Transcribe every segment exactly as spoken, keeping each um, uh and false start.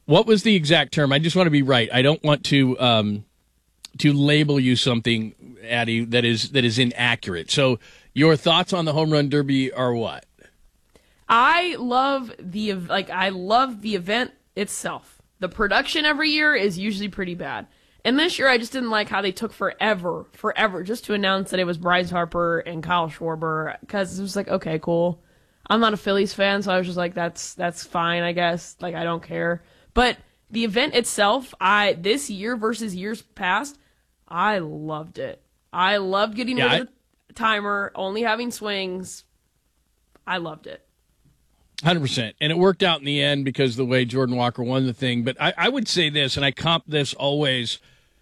What was the exact term? I just want to be right. I don't want to um, to label you something, Addie, that is that is inaccurate. So your thoughts on the home run derby are what? I love the like I love the event itself. The production every year is usually pretty bad. And this year I just didn't like how they took forever, forever just to announce that it was Bryce Harper and Kyle Schwarber, because it was like, okay, cool. I'm not a Phillies fan, so I was just like, that's that's fine, I guess. Like, I don't care. But the event itself, I this year versus years past, I loved it. I loved getting yeah, rid I- of the timer, only having swings. I loved it. one hundred percent. And it worked out in the end because of the way Jordan Walker won the thing. But I, I would say this, and I comp this always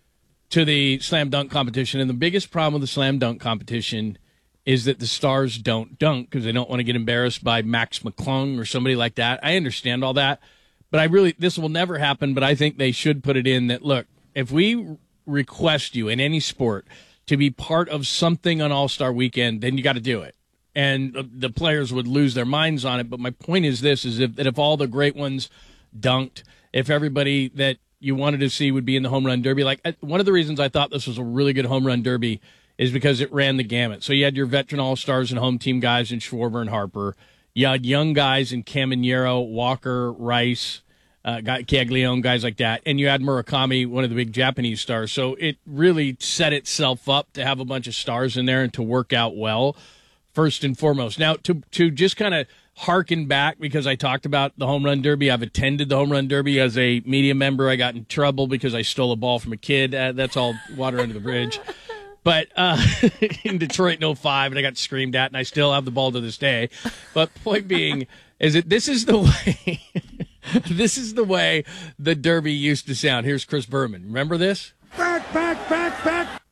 to the slam dunk competition. And the biggest problem with the slam dunk competition is that the stars don't dunk because they don't want to get embarrassed by Max McClung or somebody like that. I understand all that. But I really, this will never happen, but I think they should put it in that, look, if we request you in any sport to be part of something on All-Star Weekend, then you got to do it. And the players would lose their minds on it. But my point is this, is if, that if all the great ones dunked, if everybody that you wanted to see would be in the home run derby, like one of the reasons I thought this was a really good home run derby is because it ran the gamut. So you had your veteran all-stars and home team guys in Schwarber and Harper. You had young guys in Caminero, Walker, Rice, uh, Caglione, guys like that. And you had Murakami, one of the big Japanese stars. So it really set itself up to have a bunch of stars in there and to work out well, first and foremost. Now, to to just kind of harken back, because I talked about the home run derby. I've attended the home run derby as a media member. I got in trouble because I stole a ball from a kid. Uh, that's all water under the bridge. But uh, in Detroit in oh five, and I got screamed at, and I still have the ball to this day. But point being is that this is the way this is the way the derby used to sound. Here's Chris Berman. Remember this? Back, back, back, back.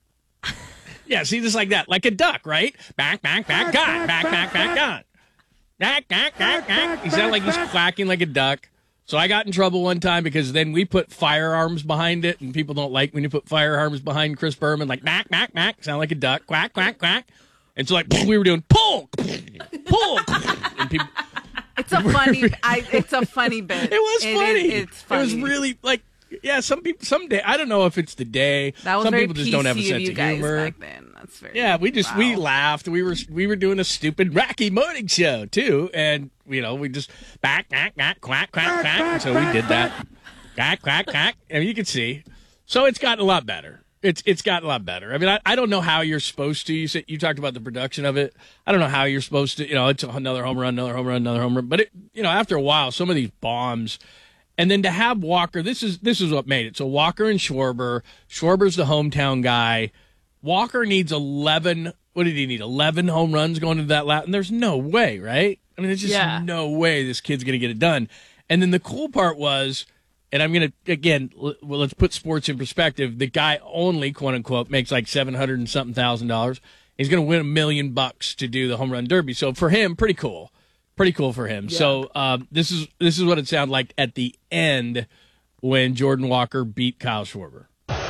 Yeah, see, just like that. Like a duck, right? Back, back, back, gone. Back, back, back, gone. Back, back, back, back. He sounded like he's quacking like a duck. So I got in trouble one time because then we put firearms behind it, and people don't like when you put firearms behind Chris Berman, like back, back, back, sound like a duck, quack, quack, quack. And so like we were doing pull, pull, and people. It's a funny. I, it's a funny bit. It was it funny. Is, it's funny. It was really like, yeah. Some people, someday, I don't know if it's the day. That was some very people just P C don't have a of sense you of guys humor. back then. That's very. Yeah, we just wow. we laughed. We were we were doing a stupid Rocky Morning Show too, and you know we just back back back quack quack quack. And so we did that. Quack quack quack. I mean, you can see. So it's gotten a lot better. It's it's gotten a lot better. I mean, I, I don't know how you're supposed to. You said you talked about the production of it. I don't know how you're supposed to. You know, it's another home run, another home run, another home run. But it, you know, after a while, some of these bombs, and then to have Walker. This is this is what made it. So Walker and Schwarber. Schwarber's the hometown guy. Walker needs eleven. What did he need? eleven home runs going into that lap. And there's no way, right? I mean, there's just Yeah. no way this kid's going to get it done. And then the cool part was, and I'm going to, again, l- well, let's put sports in perspective. The guy only, quote unquote, makes like seven hundred and something thousand dollars. He's going to win a million bucks to do the home run derby. So for him, pretty cool. Pretty cool for him. Yeah. So um, this is this is what it sounded like at the end when Jordan Walker beat Kyle Schwarber.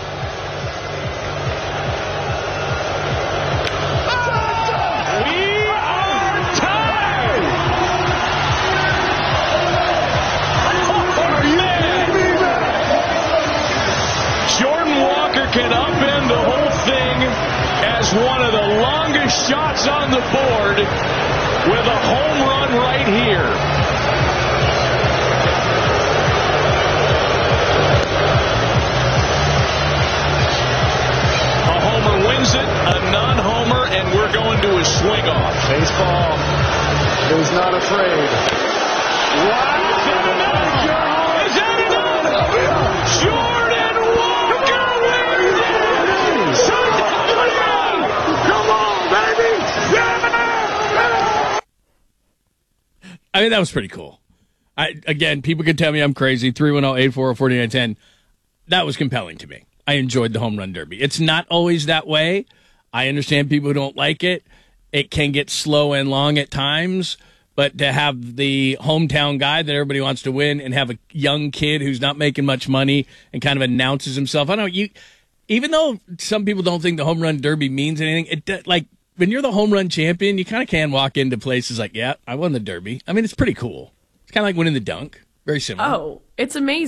Can upend the whole thing as one of the longest shots on the board with a home run right here. A homer wins it, a non-homer, and we're going to a swing-off. Baseball is not afraid. Wow! Is that enough? Is that enough? Jordan Walker! Come on, baby! Yeah! I mean, that was pretty cool. I again, people can tell me I'm crazy. three one zero, eight four zero, four nine one zero. That was compelling to me. I enjoyed the home run derby. It's not always that way. I understand people who don't like it. It can get slow and long at times. But to have the hometown guy that everybody wants to win and have a young kid who's not making much money and kind of announces himself. I don't know. You, even though some people don't think the home run derby means anything, it like when you're the home run champion, you kind of can walk into places like, yeah, I won the derby. I mean, it's pretty cool. It's kind of like winning the dunk. Very similar. Oh, it's amazing.